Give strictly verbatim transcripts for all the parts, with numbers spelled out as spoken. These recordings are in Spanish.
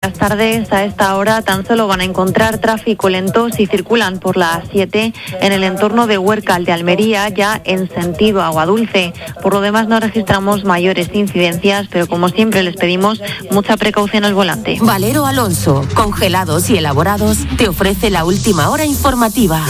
Buenas tardes. A esta hora tan solo van a encontrar tráfico lento si circulan por la A siete en el entorno de Huércal de Almería, ya en sentido Aguadulce. Por lo demás no registramos mayores incidencias, pero como siempre les pedimos mucha precaución al volante. Valero Alonso, congelados y elaborados, te ofrece la última hora informativa.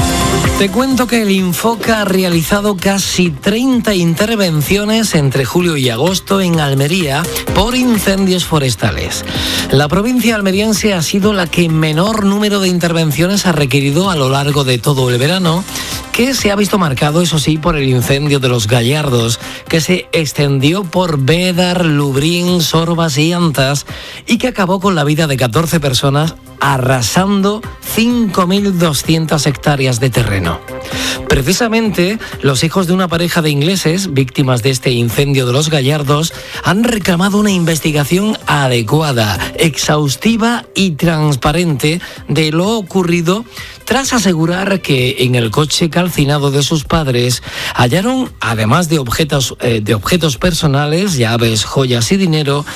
Te cuento que el Infoca ha realizado casi treinta intervenciones entre julio y agosto en Almería por incendios forestales. La provincia almeriense ha sido la que menor número de intervenciones ha requerido a lo largo de todo el verano, que se ha visto marcado, eso sí, por el incendio de los Gallardos, que se extendió por Bédar, Lubrín, Sorbas y Antas y que acabó con la vida de catorce personas, arrasando cinco mil doscientas hectáreas de terreno. Precisamente, los hijos de una pareja de ingleses, víctimas de este incendio de los Gallardos, han reclamado una investigación adecuada, exhaustiva y transparente de lo ocurrido, tras asegurar que en el coche calcinado de sus padres hallaron, además de objetos, eh, de objetos personales, llaves, joyas y dinero,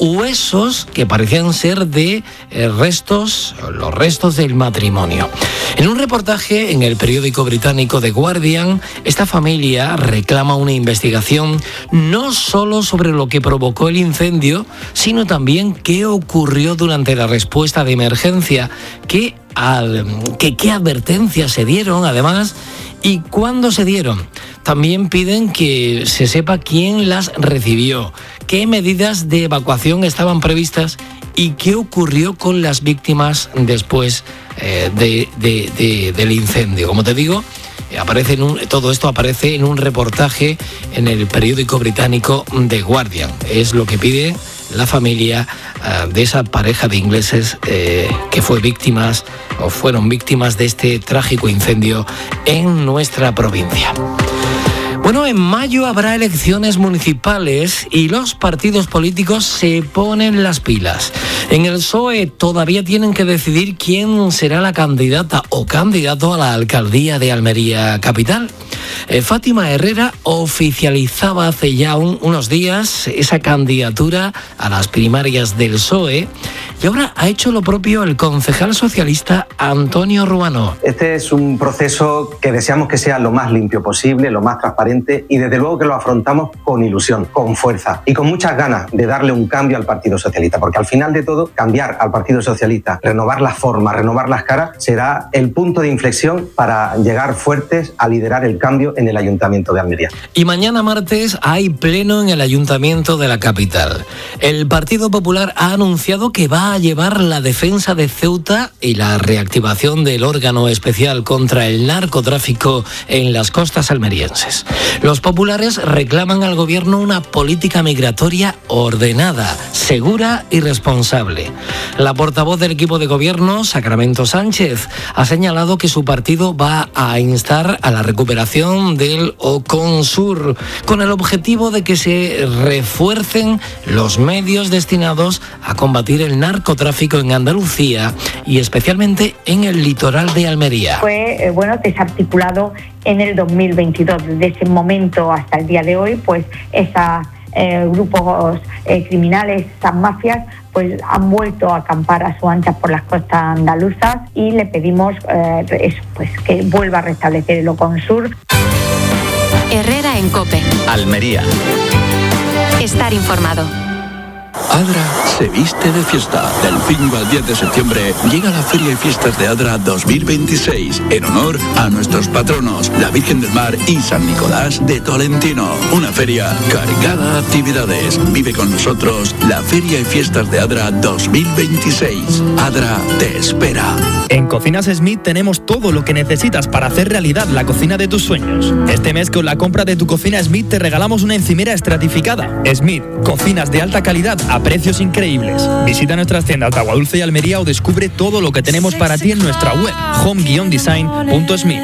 huesos que parecían ser de eh, restos, los restos del matrimonio. En un reportaje en el periódico británico The Guardian, esta familia reclama una investigación no solo sobre lo que provocó el incendio, sino también qué ocurrió durante la respuesta de emergencia, qué, al, qué, qué advertencias se dieron, además, y cuándo se dieron. También piden que se sepa quién las recibió, qué medidas de evacuación estaban previstas y qué ocurrió con las víctimas después eh, de, de, de, del incendio. Como te digo, aparece en un, todo esto aparece en un reportaje en el periódico británico The Guardian. Es lo que pide la familia uh, de esa pareja de ingleses eh, que fue víctimas o fueron víctimas de este trágico incendio en nuestra provincia. Bueno, en mayo habrá elecciones municipales y los partidos políticos se ponen las pilas. En el P S O E todavía tienen que decidir quién será la candidata o candidato a la alcaldía de Almería capital. Eh, Fátima Herrera oficializaba hace ya un, unos días esa candidatura a las primarias del P S O E y ahora ha hecho lo propio el concejal socialista Antonio Ruano. Este es un proceso que deseamos que sea lo más limpio posible, lo más transparente y desde luego que lo afrontamos con ilusión, con fuerza y con muchas ganas de darle un cambio al Partido Socialista, porque al final de todo, cambiar al Partido Socialista, renovar las formas, renovar las caras, será el punto de inflexión para llegar fuertes a liderar el cambio en el Ayuntamiento de Almería. Y mañana martes hay pleno en el Ayuntamiento de la capital. El Partido Popular ha anunciado que va a llevar la defensa de Ceuta y la reactivación del órgano especial contra el narcotráfico en las costas almerienses. Los populares reclaman al gobierno una política migratoria ordenada, segura y responsable. La portavoz del equipo de gobierno, Sacramento Sánchez, ha señalado que su partido va a instar a la recuperación del OCONSUR con el objetivo de que se refuercen los medios destinados a combatir el narcotráfico en Andalucía y especialmente en el litoral de Almería. Fue eh, bueno, desarticulado en el dos mil veintidós. Desde ese momento hasta el día de hoy, pues esos eh, grupos eh, criminales, esas mafias, pues han vuelto a acampar a su ancha por las costas andaluzas y le pedimos eh, eso, pues que vuelva a restablecer el OCONSUR. Herrera en COPE. Almería. Estar informado. Adra se viste de fiesta. Del cinco al diez de septiembre llega la Feria y Fiestas de Adra dos mil veintiséis en honor a nuestros patronos, la Virgen del Mar y San Nicolás de Tolentino. Una feria cargada de actividades. Vive con nosotros la Feria y Fiestas de Adra dos mil veintiséis. Adra te espera. En Cocinas Smith tenemos todo lo que necesitas para hacer realidad la cocina de tus sueños. Este mes con la compra de tu cocina Smith te regalamos una encimera estratificada. Smith, cocinas de alta calidad a precios increíbles. Visita nuestras tiendas de Aguadulce y Almería o descubre todo lo que tenemos para ti en nuestra web home guion design punto smith.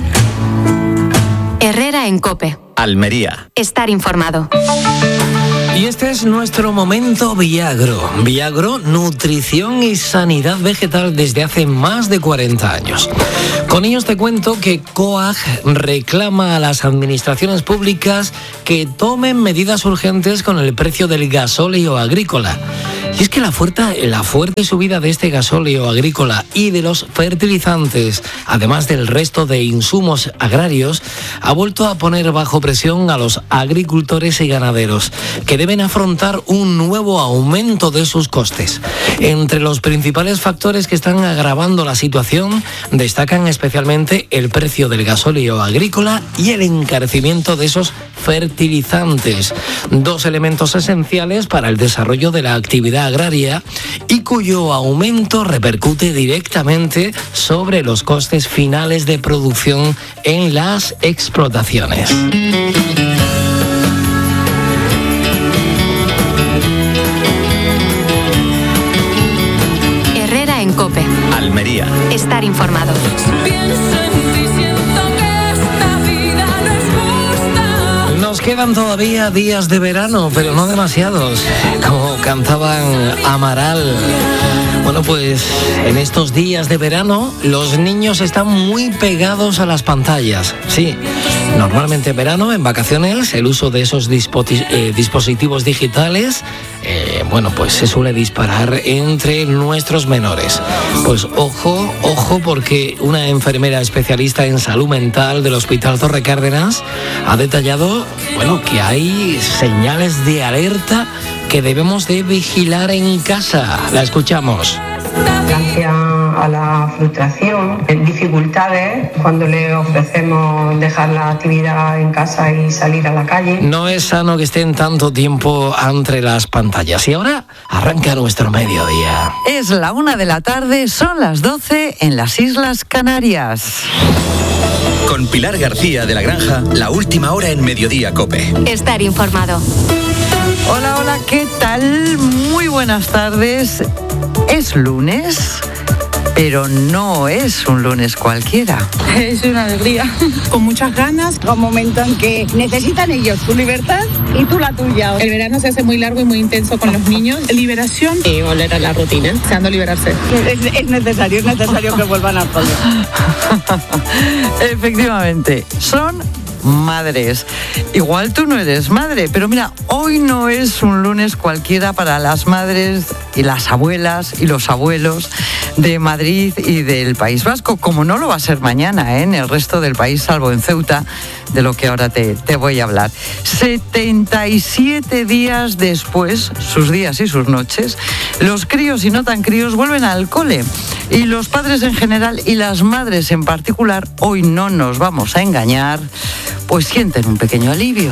Herrera en COPE. Almería. Estar informado. Y este es nuestro momento Viagro. Viagro, nutrición y sanidad vegetal desde hace más de cuarenta años. Con ellos te cuento que COAG reclama a las administraciones públicas que tomen medidas urgentes con el precio del gasóleo agrícola. Y es que la fuerte, la fuerte subida de este gasóleo agrícola y de los fertilizantes, además del resto de insumos agrarios, ha vuelto a poner bajo presión a los agricultores y ganaderos, que deben afrontar un nuevo aumento de sus costes. Entre los principales factores que están agravando la situación destacan especialmente el precio del gasóleo agrícola y el encarecimiento de esos fertilizantes, dos elementos esenciales para el desarrollo de la actividad agraria y cuyo aumento repercute directamente sobre los costes finales de producción en las explotaciones. Herrera en COPE. Almería. Estar informado. Nos quedan todavía días de verano, pero no demasiados, como cantaban Amaral. Bueno, pues en estos días de verano los niños están muy pegados a las pantallas. Sí, normalmente en verano, en vacaciones, el uso de esos dispoti- eh, dispositivos digitales, eh, bueno, pues se suele disparar entre nuestros menores. Pues ojo, ojo, porque una enfermera especialista en salud mental del Hospital Torre Cárdenas ha detallado, bueno, que hay señales de alerta que debemos de vigilar en casa. La escuchamos. Gracias a la frustración, dificultades cuando le ofrecemos dejar la actividad en casa y salir a la calle. No es sano que estén tanto tiempo entre las pantallas. Y ahora arranca nuestro mediodía. Es la una de la tarde, son las doce en las Islas Canarias. Con Pilar García de la Granja, la última hora en Mediodía COPE. Estar informado. Hola, hola, ¿qué tal? Muy buenas tardes. Es lunes, pero no es un lunes cualquiera. Es una alegría, con muchas ganas, un momento en que necesitan ellos tu libertad y tú la tuya. El verano se hace muy largo y muy intenso con los niños. Liberación y volver a la rutina, deseando liberarse. Es, es necesario, es necesario que vuelvan al cole. Efectivamente, son madres. Igual tú no eres madre, pero mira, hoy no es un lunes cualquiera para las madres y las abuelas y los abuelos de Madrid y del País Vasco, como no lo va a ser mañana, ¿eh? En el resto del país, salvo en Ceuta, de lo que ahora te, te voy a hablar. setenta y siete días después, sus días y sus noches, los críos y no tan críos vuelven al cole. Y los padres en general y las madres en particular, hoy no nos vamos a engañar, pues sienten un pequeño alivio.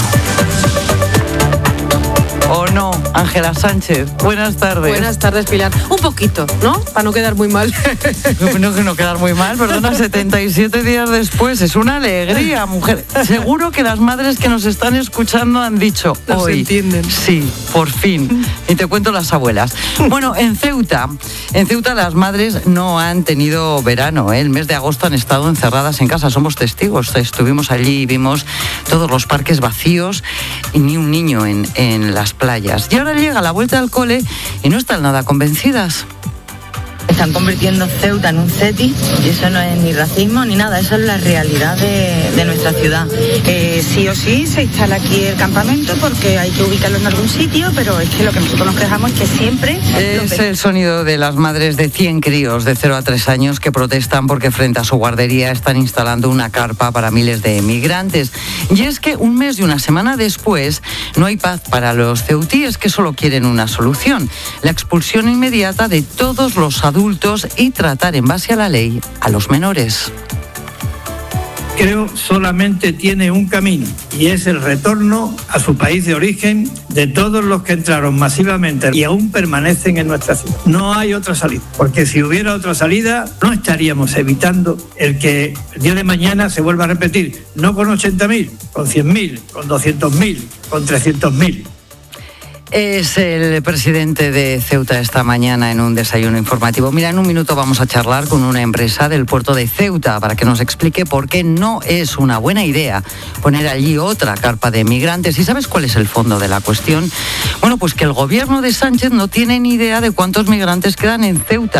¿O no, Ángela Sánchez? Buenas tardes. Buenas tardes, Pilar. Un poquito, ¿no? Para no quedar muy mal. No, que no quedar muy mal, perdona, setenta y siete días después. Es una alegría, mujer. Seguro que las madres que nos están escuchando han dicho Nos hoy. entienden. Sí, por fin. Y te cuento las abuelas. Bueno, en Ceuta, en Ceuta las madres no han tenido verano, ¿eh? El mes de agosto han estado encerradas en casa. Somos testigos. Estuvimos allí y vimos todos los parques vacíos y ni un niño en, en las playas. Y ahora llega la vuelta al cole y no están nada convencidas. Están convirtiendo Ceuta en un CETI y eso no es ni racismo ni nada, eso es la realidad de, de nuestra ciudad. Eh, sí o sí se instala aquí el campamento porque hay que ubicarlo en algún sitio, pero es que lo que nosotros nos quejamos es que siempre... Es el sonido de las madres de cien críos de cero a tres años que protestan porque frente a su guardería están instalando una carpa para miles de migrantes. Y es que un mes y una semana después no hay paz para los ceutíes que solo quieren una solución, la expulsión inmediata de todos los adultos adultos y tratar en base a la ley a los menores. Creo solamente tiene un camino y es el retorno a su país de origen de todos los que entraron masivamente y aún permanecen en nuestra ciudad. No hay otra salida, porque si hubiera otra salida no estaríamos evitando el que el día de mañana se vuelva a repetir, no con ochenta mil, con cien mil, con doscientos mil, con trescientos mil. Es el presidente de Ceuta esta mañana en un desayuno informativo. Mira, en un minuto vamos a charlar con una empresa del puerto de Ceuta para que nos explique por qué no es una buena idea poner allí otra carpa de migrantes. ¿Y sabes cuál es el fondo de la cuestión? Bueno, pues que el gobierno de Sánchez no tiene ni idea de cuántos migrantes quedan en Ceuta.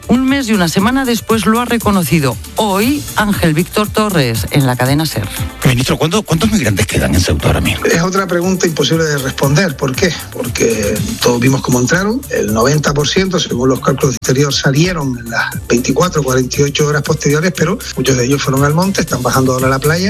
Un mes y una semana después lo ha reconocido hoy Ángel Víctor Torres en la cadena SER. Ministro, ¿cuántos, ¿cuántos migrantes quedan en Ceuta ahora mismo? Es otra pregunta imposible de responder. ¿Por qué? Porque todos vimos cómo entraron. El noventa por ciento, según los cálculos de Exterior, salieron en las veinticuatro, cuarenta y ocho horas posteriores, pero muchos de ellos fueron al monte, están bajando ahora a la playa.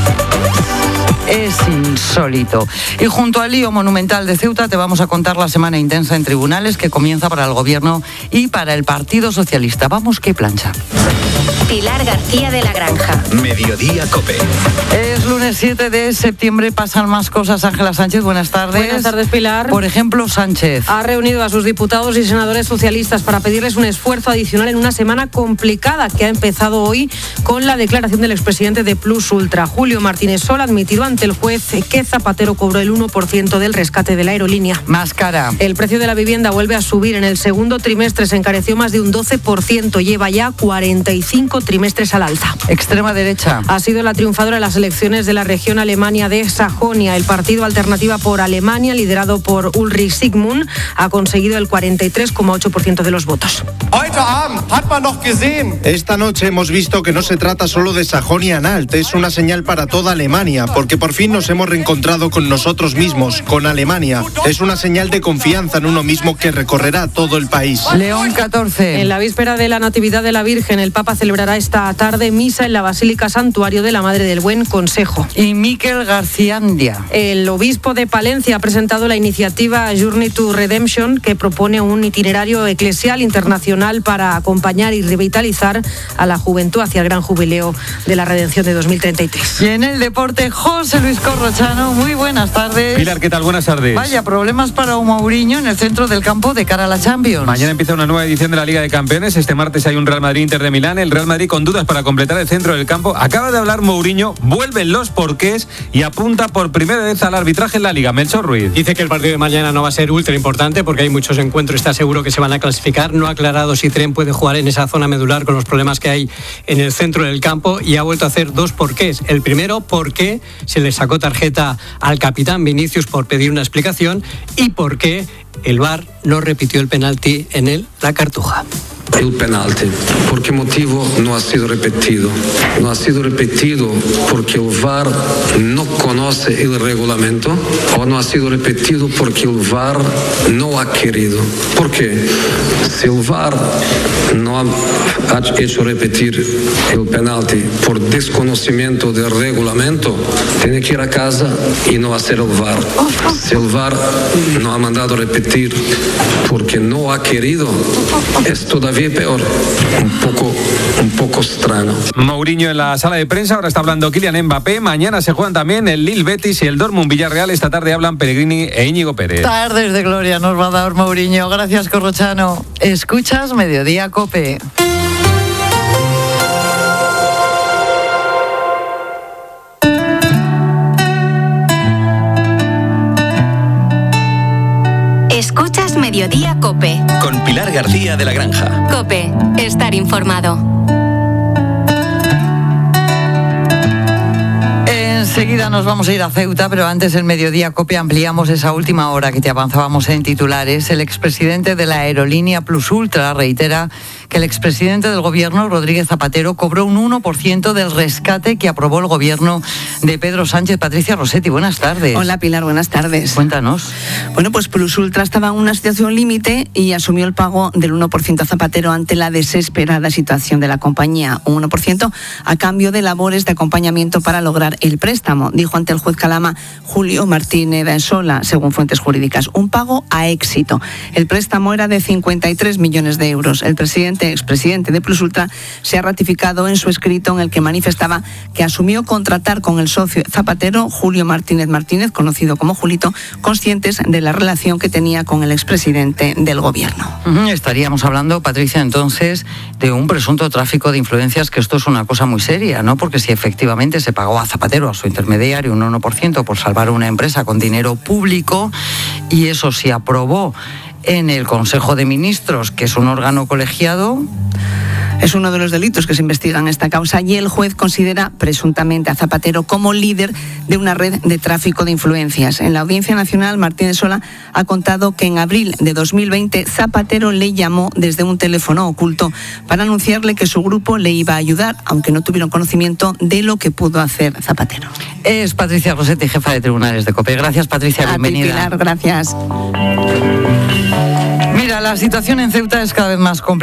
Es insólito. Y junto al lío monumental de Ceuta te vamos a contar la semana intensa en tribunales que comienza para el Gobierno y para el Partido Socialista. Vamos, qué plancha. Pilar García de la Granja. Mediodía COPE. Es lunes siete de septiembre, pasan más cosas. Ángela Sánchez, buenas tardes. Buenas tardes, Pilar. Por ejemplo, Sánchez ha reunido a sus diputados y senadores socialistas para pedirles un esfuerzo adicional en una semana complicada que ha empezado hoy con la declaración del expresidente de Plus Ultra. Julio Martínez Sol admitió ante el juez que Zapatero cobró el uno por ciento del rescate de la aerolínea. Más cara. El precio de la vivienda vuelve a subir. En el segundo trimestre se encareció más de un doce por ciento. Lleva ya cuarenta y cinco trimestres al alza. Extrema derecha. Ha sido la triunfadora de las elecciones de la región Alemania de Sajonia. El partido Alternativa por Alemania, liderado por Ulrich Sigmund, ha conseguido el cuarenta y tres coma ocho por ciento de los votos. Esta noche hemos visto que no se trata solo de Sajonia-Anhalt, es una señal para toda Alemania, porque por fin nos hemos reencontrado con nosotros mismos, con Alemania. Es una señal de confianza en uno mismo que recorrerá todo el país. León catorce. En la víspera de la Natividad de la Virgen, el Papa celebrará esta tarde misa en la Basílica Santuario de la Madre del Buen Consejo. Y Miquel Garciandia. El obispo de Palencia ha presentado la iniciativa Journey to Redemption, que propone un itinerario eclesial internacional para acompañar y revitalizar a la juventud hacia el gran jubileo de la redención de dos mil treinta y tres. Y en el deporte, José Luis Corrochano, muy buenas tardes. Pilar, ¿qué tal? Buenas tardes. Vaya, problemas para un Mourinho en el centro del campo de cara a la Champions. Mañana empieza una nueva edición de la Liga de Campeones. Este martes hay un Real Madrid-Inter de Milán. El Real Madrid con dudas para completar el centro del campo. Acaba de hablar Mourinho, vuelven los porqués y apunta por primera vez al arbitraje en la Liga. Melchor Ruiz. Dice que el partido de mañana no va a ser ultra importante porque hay muchos encuentros, está seguro que se van a clasificar. No ha aclarado si Tren puede jugar en esa zona medular con los problemas que hay en el centro del campo y ha vuelto a hacer dos porqués. El primero, por qué se le sacó tarjeta al capitán Vinicius por pedir una explicación y por qué el V A R no repitió el penalti en el La Cartuja. El penalti. ¿Por qué motivo no ha sido repetido? No ha sido repetido porque el V A R no conoce el reglamento o no ha sido repetido porque el V A R no ha querido. ¿Por qué? Si el V A R no ha hecho repetir el penalti por desconocimiento del reglamento, tiene que ir a casa y no hacer el V A R. Si el V A R no ha mandado repetir porque no ha querido, es todavía peor, un poco, un poco extraño. Mourinho en la sala de prensa, ahora está hablando Kylian Mbappé, mañana se juegan también el Lille Betis y el Dortmund Villarreal, esta tarde hablan Pellegrini e Íñigo Pérez. Tardes de gloria nos va a dar Mourinho, gracias Corrochano. Escuchas Mediodía COPE. Escuchas Mediodía COPE. Con Pilar García de la Granja. COPE, estar informado. Enseguida nos vamos a ir a Ceuta, pero antes del Mediodía COPE ampliamos esa última hora que te avanzábamos en titulares. El expresidente de la aerolínea Plus Ultra reitera que el expresidente del gobierno, Rodríguez Zapatero, cobró un uno por ciento del rescate que aprobó el gobierno de Pedro Sánchez. Patricia Rossetti, buenas tardes. Hola Pilar, buenas tardes. Cuéntanos. Bueno, pues Plus Ultra estaba en una situación límite y asumió el pago del uno por ciento a Zapatero ante la desesperada situación de la compañía. Un uno por ciento a cambio de labores de acompañamiento para lograr el préstamo, dijo ante el juez Calama Julio Martínez Sola, según fuentes jurídicas. Un pago a éxito. El préstamo era de cincuenta y tres millones de euros. El presidente expresidente de Plus Ultra se ha ratificado en su escrito en el que manifestaba que asumió contratar con el socio Zapatero, Julio Martínez Martínez, conocido como Julito, conscientes de la relación que tenía con el expresidente del gobierno. Estaríamos hablando, Patricia, entonces, de un presunto tráfico de influencias, que esto es una cosa muy seria, ¿no? Porque si efectivamente se pagó a Zapatero, a su intermediario, un uno por ciento por salvar una empresa con dinero público, y eso se aprobó en el Consejo de Ministros, que es un órgano colegiado, Es uno de los delitos que se investigan en esta causa y el juez considera presuntamente a Zapatero como líder de una red de tráfico de influencias. En la Audiencia Nacional, Martínez Sola ha contado que en abril de dos mil veinte Zapatero le llamó desde un teléfono oculto para anunciarle que su grupo le iba a ayudar, aunque no tuvieron conocimiento de lo que pudo hacer Zapatero. Es Patricia Rossetti, jefa de Tribunales de COPE. Gracias, Patricia, bienvenida. A ti, Pilar, gracias. Mira, la situación en Ceuta es cada vez más complicada.